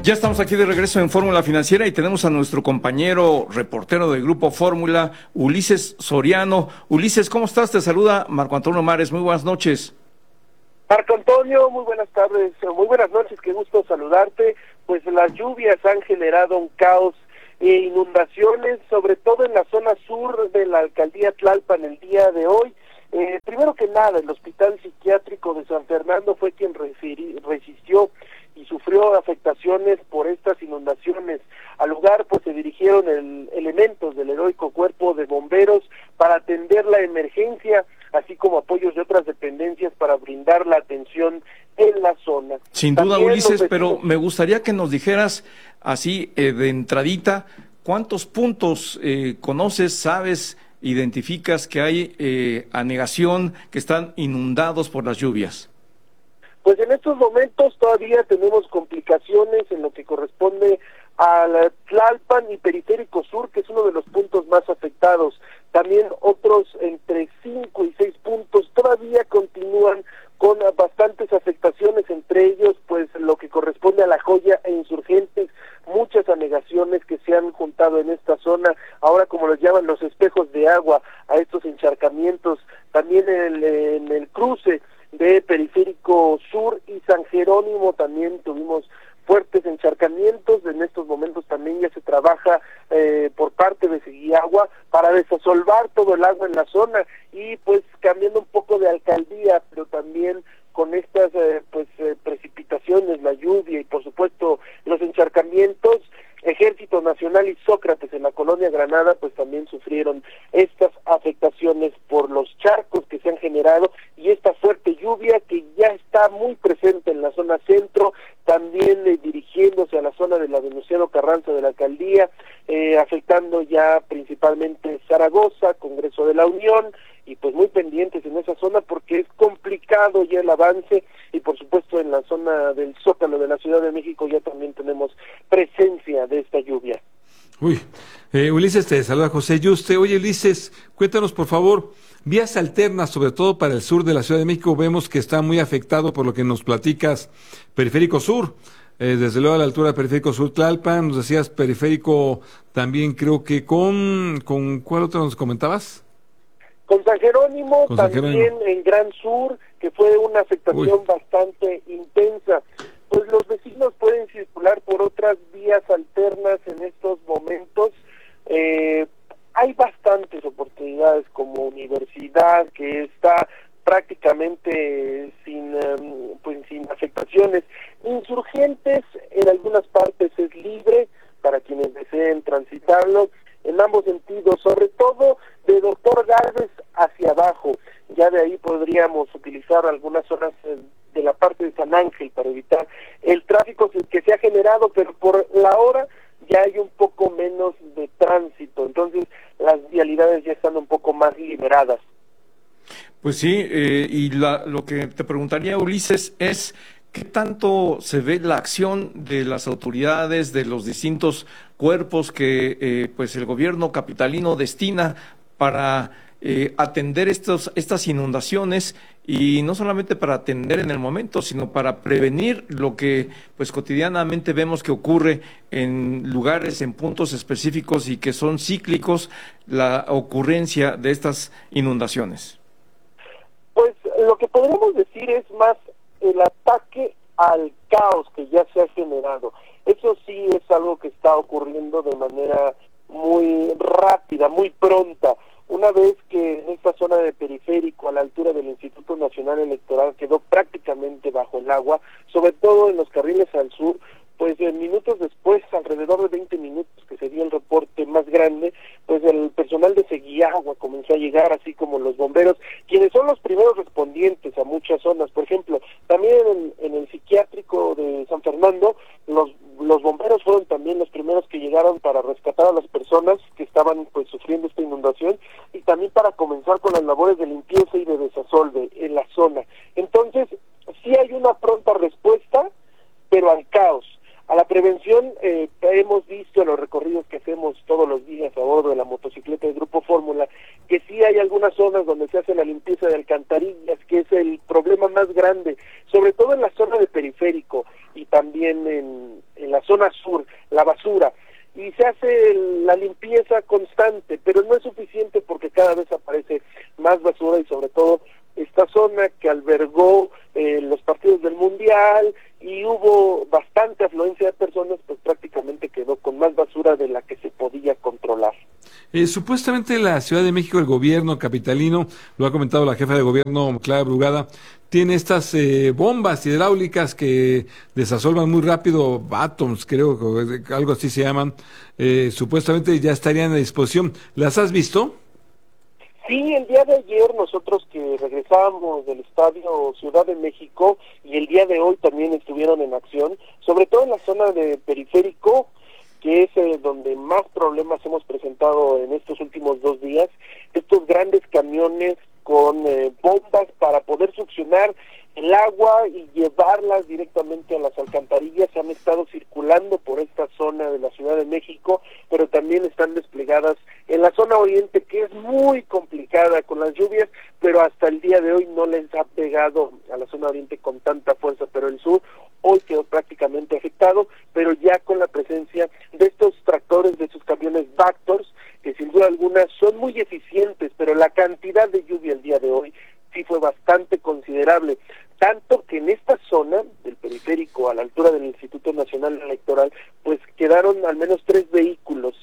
Ya estamos aquí de regreso en Fórmula Financiera y tenemos a nuestro compañero reportero del Grupo Fórmula, Ulises Soriano. Ulises, ¿cómo estás? Te saluda Marco Antonio Mares. Muy buenas noches. Marco Antonio, muy buenas tardes, muy buenas noches, qué gusto saludarte. Pues las lluvias han generado un caos e inundaciones, sobre todo en la zona sur de la alcaldía Tlalpan el día de hoy. Primero que nada, el Hospital Psiquiátrico de San Fernando fue quien resistió y sufrió afectaciones por estas inundaciones. Al lugar pues se dirigieron elementos del heroico cuerpo de bomberos para atender la emergencia, así como apoyos de otras dependencias para brindar la atención en la zona. Sin duda, Ulises, pero me gustaría que nos dijeras así de entradita, ¿cuántos puntos conoces, sabes, identificas que hay anegación, que están inundados por las lluvias? Pues en estos momentos todavía tenemos complicaciones en lo que corresponde al Tlalpan y Periférico Sur, que es uno de los puntos más afectados. También otros entre 5 y 6 puntos todavía continúan con bastantes afectaciones, entre ellos pues lo que corresponde a La Joya e Insurgentes, muchas anegaciones que se han juntado en esta zona, ahora como los llaman los espejos de agua, a estos encharcamientos, también en el cruce de Periférico Sur y San Jerónimo también tuvimos fuertes encharcamientos. En estos momentos también ya se trabaja por parte de Seguiagua para desasolvar todo el agua en la zona y pues cambiando un poco de alcaldía, pero también con estas precipitaciones, la lluvia y por supuesto los encharcamientos, Ejército Nacional y Sócrates en la colonia Granada pues también sufrieron estas afectaciones por los charcos que se han generado y esta fuerte lluvia que ya está muy presente en la zona centro, también dirigiéndose a la zona de la Venustiano Carranza de la alcaldía, afectando ya principalmente Zaragoza, Congreso de la Unión, y pues muy pendientes en esa zona porque es complicado ya el avance y por supuesto en la zona del Zócalo de la Ciudad de México ya también tenemos presencia de esta lluvia. Ulises, te saluda José Yuste. Oye, Ulises, cuéntanos por favor, vías alternas, sobre todo para el sur de la Ciudad de México, vemos que está muy afectado por lo que nos platicas, Periférico Sur, desde luego a la altura de Periférico Sur Tlalpan, nos decías Periférico también creo que con ¿cuál otro nos comentabas? Con San Jerónimo, también en Gran Sur, que fue una afectación bastante intensa. Pues los vecinos pueden circular por otras vías alternas en estos momentos. Hay bastantes oportunidades como Universidad, que está prácticamente sin afectaciones. Insurgentes en algunas partes es libre para quienes deseen transitarlo en ambos sentidos, sobre todo de Doctor Gálvez hacia abajo. Ya de ahí podríamos utilizar algunas zonas de la parte de San Ángel para evitar el tráfico que se ha generado, pero por la hora ya hay un poco menos de tránsito, entonces las vialidades ya están un poco más liberadas. Pues sí, y lo que te preguntaría, Ulises, es ¿qué tanto se ve la acción de las autoridades, de los distintos cuerpos que pues el gobierno capitalino destina para atender estas inundaciones y no solamente para atender en el momento, sino para prevenir lo que pues cotidianamente vemos que ocurre en lugares, en puntos específicos y que son cíclicos, la ocurrencia de estas inundaciones? Pues lo que podríamos decir es más el ataque al caos que ya se ha generado. Eso sí es algo que está ocurriendo de manera muy rápida, muy pronta. Una vez que en esta zona de Periférico, a la altura del Instituto Nacional Electoral, quedó prácticamente bajo el agua, sobre todo en los carriles al sur, pues minutos después, alrededor de 20 minutos que se dio el reporte más grande, pues el personal de Seguiagua comenzó a llegar, así como los bomberos, quienes son los primeros respondientes a muchas zonas. Por ejemplo, también en el psiquiátrico de San Fernando, los bomberos fueron también los primeros que llegaron para rescatar a las personas que estaban pues sufriendo esta inundación y también para comenzar con las labores de limpieza y de desasolve en la zona. Entonces, sí hay una pronta respuesta, pero al caos. A la prevención, hemos visto en los recorridos que hacemos todos los días a bordo de la motocicleta del Grupo Fórmula, que sí hay algunas zonas donde se hace la limpieza de alcantarillas, que es el problema más grande, sobre todo en la zona de Periférico y también en la zona sur, la basura, y se hace la limpieza constante, pero no es suficiente porque cada vez aparece más basura y sobre todo esta zona que albergó los partidos del Mundial y hubo bastante afluencia de personas, pues prácticamente quedó con más basura de la que se podía controlar. Supuestamente la Ciudad de México, el gobierno capitalino, lo ha comentado la jefa de gobierno, Clara Brugada, tiene estas bombas hidráulicas que desasolvan muy rápido, Atoms, creo que algo así se llaman, supuestamente ya estarían a disposición. ¿Las has visto? Sí, el día de ayer nosotros que regresábamos del estadio Ciudad de México y el día de hoy también estuvieron en acción, sobre todo en la zona de Periférico, que es donde más problemas hemos presentado en estos últimos 2 días, estos grandes camiones con bombas para poder succionar el agua y llevarlas directamente a las alcantarillas, se han estado circulando por esta zona de la Ciudad de México, pero también están desplegadas en la zona oriente, que es muy complicada con las lluvias, pero hasta el día de hoy no les ha pegado a la zona oriente con tanta fuerza, pero el sur hoy quedó prácticamente afectado, pero ya con la presencia de estos tractores, de estos camiones Vactors, que sin duda alguna son muy eficientes, pero la cantidad de lluvia el día de hoy sí fue bastante considerable, tanto que en esta zona del periférico, a la altura del Instituto Nacional Electoral, pues quedaron al menos 3 vehículos,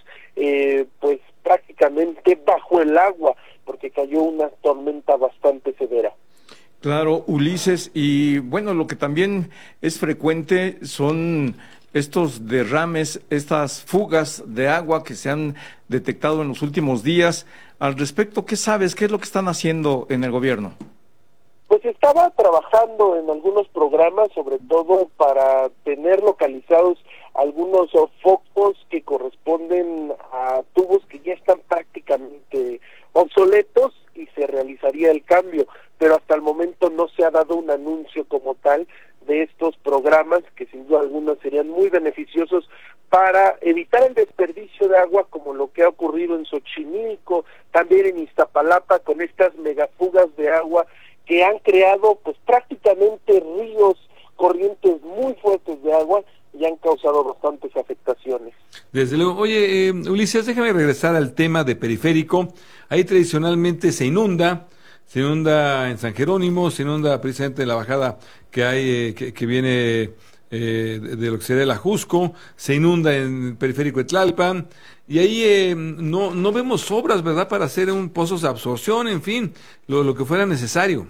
pues prácticamente bajo el agua, porque cayó una tormenta bastante severa. Claro, Ulises, y bueno, lo que también es frecuente son estos derrames, estas fugas de agua que se han detectado en los últimos días. Al respecto, ¿qué sabes? ¿Qué es lo que están haciendo en el gobierno? Pues estaba trabajando en algunos programas, sobre todo para tener localizados algunos focos que corresponden a tubos que ya están prácticamente obsoletos y se realizaría el cambio, pero hasta el momento no se ha dado un anuncio como tal de estos programas que sin duda alguna serían muy beneficiosos para evitar el desperdicio de agua, como lo que ha ocurrido en Xochimilco, también en Iztapalapa, con estas megafugas de agua que han creado pues prácticamente ríos, corrientes muy fuertes de agua y han causado bastantes afectaciones. Desde luego. Oye, Ulises, déjame regresar al tema de Periférico. Ahí tradicionalmente se inunda en San Jerónimo, se inunda precisamente en la bajada que hay, que viene de lo que sería el Ajusco, se inunda en el Periférico de Tlalpan, y ahí no vemos obras, ¿verdad?, para hacer pozos de absorción, en fin, lo que fuera necesario.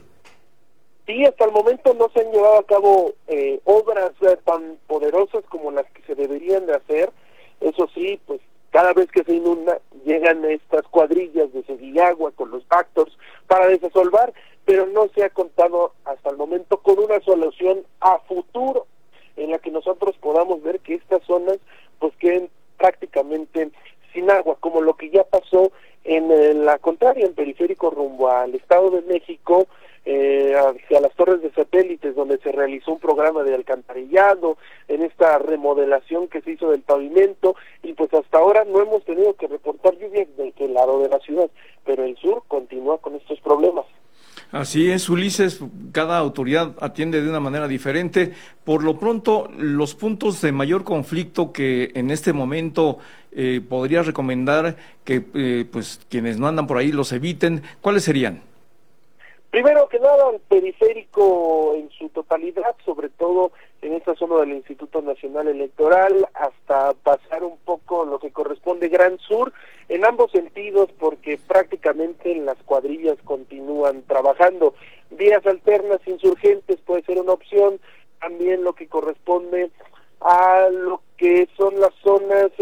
Sí, hasta el momento no se han llevado a cabo obras tan poderosas como las que se deberían de hacer. Eso sí, pues cada vez que se inunda llegan estas cuadrillas de Seguiagua con los Vactors para desasolvar, pero no se ha contado hasta el momento con una solución a futuro en la que nosotros podamos ver que estas zonas pues queden prácticamente sin agua, como lo que ya pasó en la contraria, en Periférico rumbo al Estado de México, hacia las torres de satélites, donde se realizó un programa de alcantarillado, en esta remodelación que se hizo del pavimento, y pues hasta ahora no hemos tenido que reportar lluvias de aquel lado de la ciudad, pero el sur continúa con estos problemas. Así es, Ulises, cada autoridad atiende de una manera diferente. Por lo pronto, los puntos de mayor conflicto que en este momento podrías recomendar que pues quienes no andan por ahí los eviten, ¿cuáles serían? Primero que nada, el periférico en su totalidad, sobre todo en esta zona del Instituto Nacional Electoral, hasta pasar un poco lo que corresponde Gran Sur, en ambos sentidos, porque prácticamente las cuadrillas continúan trabajando. Vías alternas, insurgentes puede ser una opción, también lo que corresponde a lo que son las zonas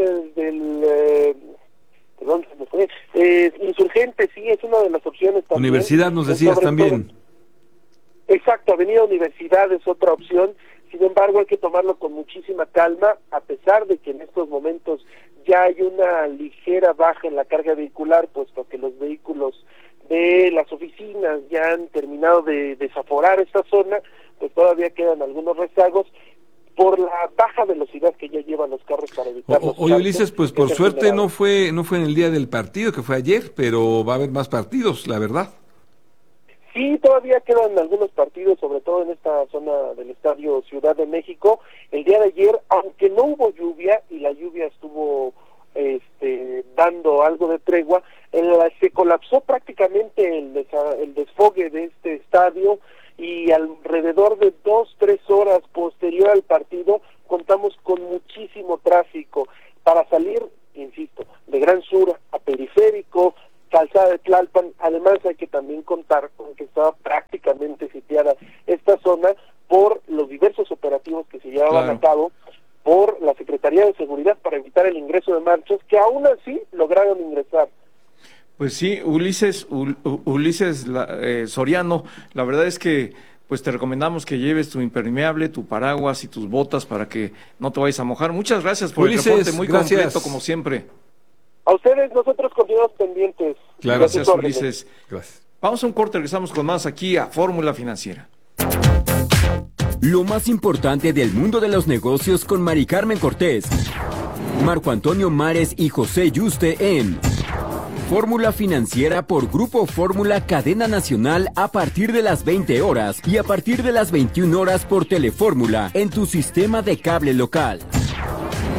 perdón, se me fue. Insurgentes, sí, es una de las opciones también. Universidad, nos decías también. Exacto, Avenida Universidad es otra opción. Sin embargo, hay que tomarlo con muchísima calma, a pesar de que en estos momentos ya hay una ligera baja en la carga vehicular, puesto que los vehículos de las oficinas ya han terminado de desaforar esta zona, pues todavía quedan algunos rezagos por la baja velocidad que ya llevan los carros para evitar los Oye, Ulises, pues por suerte no fue en el día del partido, que fue ayer, pero va a haber más partidos, la verdad. Sí, todavía quedan algunos partidos, sobre todo en esta zona del Estadio Ciudad de México. El día de ayer, aunque no hubo lluvia, y la lluvia estuvo dando algo de tregua, se colapsó prácticamente el desfogue de este estadio, y alrededor de 2-3 horas posterior al partido contamos con muchísimo tráfico para salir, insisto, de Gran Sur a Periférico, Calzada de Tlalpan. Además hay que también contar con que estaba prácticamente sitiada esta zona por los diversos operativos que se llevaban a cabo por la Secretaría de Seguridad para evitar el ingreso de marchas, que aún así lograron ingresar. Pues sí, Ulises Soriano, la verdad es que pues te recomendamos que lleves tu impermeable, tu paraguas y tus botas para que no te vayas a mojar. Muchas gracias por Ulises, el reporte, muy gracias. completo como siempre. A ustedes, nosotros continuamos pendientes. Claro. Gracias, Ulises. Gracias. Vamos a un corte, regresamos con más aquí a Fórmula Financiera. Lo más importante del mundo de los negocios con Mari Carmen Cortés, Marco Antonio Mares y José Yuste en Fórmula Financiera por Grupo Fórmula Cadena Nacional a partir de las 20 horas y a partir de las 21 horas por Telefórmula en tu sistema de cable local.